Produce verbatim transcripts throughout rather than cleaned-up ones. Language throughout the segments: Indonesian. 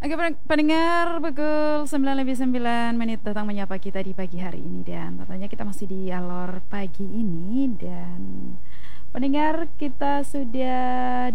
Oke, pen- pendengar pukul sembilan lebih sembilan menit datang menyapa kita di pagi hari ini, dan tentunya kita masih di alor pagi ini. Dan pendengar, kita sudah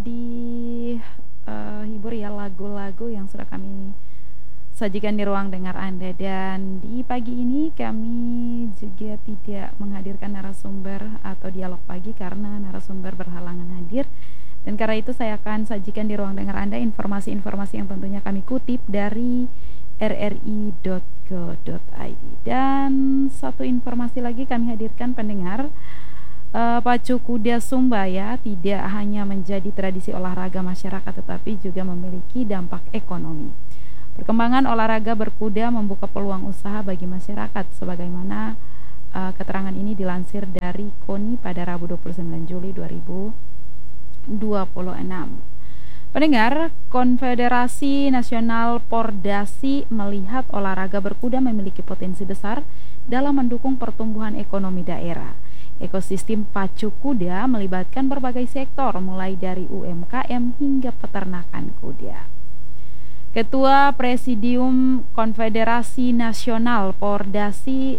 dihibur ya lagu-lagu yang sudah kami sajikan di ruang dengar Anda. Dan di pagi ini kami juga tidak menghadirkan narasumber atau dialog pagi karena narasumber berhalangan hadir. Dan karena itu saya akan sajikan di ruang dengar Anda informasi-informasi yang tentunya kami kutip dari r r i dot go dot i d. Dan satu informasi lagi kami hadirkan pendengar, uh, pacu kuda Sumba ya tidak hanya menjadi tradisi olahraga masyarakat tetapi juga memiliki dampak ekonomi. Perkembangan olahraga berkuda membuka peluang usaha bagi masyarakat sebagaimana uh, keterangan ini dilansir dari KONI pada Rabu dua puluh sembilan Juli dua ribu dua puluh enam. Pendengar, Konfederasi Nasional Pordasi melihat olahraga berkuda memiliki potensi besar dalam mendukung pertumbuhan ekonomi daerah. Ekosistem pacu kuda melibatkan berbagai sektor mulai dari U M K M hingga peternakan kuda. Ketua Presidium Konfederasi Nasional Pordasi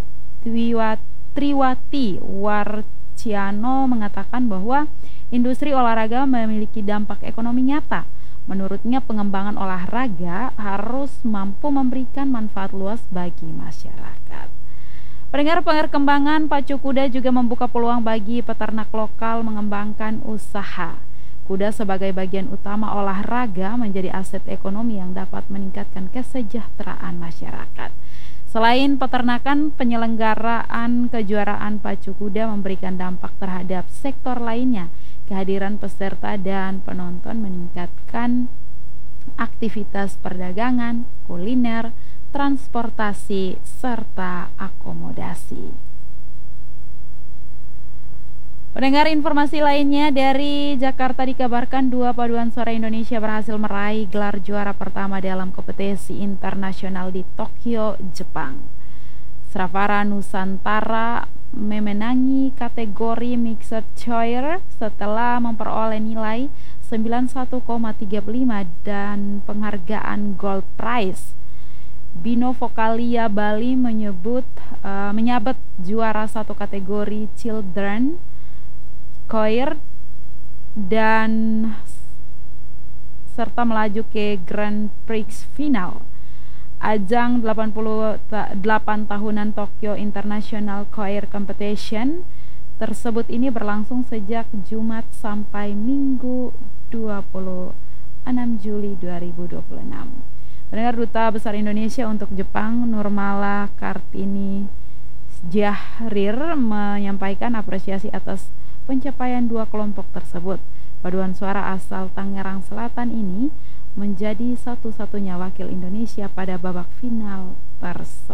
Triwati Warciano mengatakan bahwa industri olahraga memiliki dampak ekonomi nyata. Menurutnya, pengembangan olahraga harus mampu memberikan manfaat luas bagi masyarakat. Pendengar, perkembangan pacu kuda juga membuka peluang bagi peternak lokal mengembangkan usaha. Kuda sebagai bagian utama olahraga menjadi aset ekonomi yang dapat meningkatkan kesejahteraan masyarakat. Selain peternakan, penyelenggaraan kejuaraan pacu kuda memberikan dampak terhadap sektor lainnya. Kehadiran peserta dan penonton meningkatkan aktivitas perdagangan, kuliner, transportasi, serta akomodasi. Pendengar, informasi lainnya dari Jakarta dikabarkan dua paduan suara Indonesia berhasil meraih gelar juara pertama dalam kompetisi internasional di Tokyo, Jepang. Sravara Nusantara memenangi kategori Mixed Choir setelah memperoleh nilai sembilan puluh satu koma tiga lima dan penghargaan Gold Prize. Bino Vokalia Bali menyebut uh, menyabet juara satu kategori Children Choir dan serta melaju ke Grand Prix final. Ajang delapan puluh delapan tahunan Tokyo International Choir Competition tersebut ini berlangsung sejak Jumat sampai Minggu dua puluh enam Juli dua ribu dua puluh enam. Pendengar, Duta Besar Indonesia untuk Jepang Nurmala Kartini Jahrir menyampaikan apresiasi atas pencapaian dua kelompok tersebut. Paduan suara asal Tangerang Selatan ini menjadi satu-satunya wakil Indonesia pada babak final tersebut.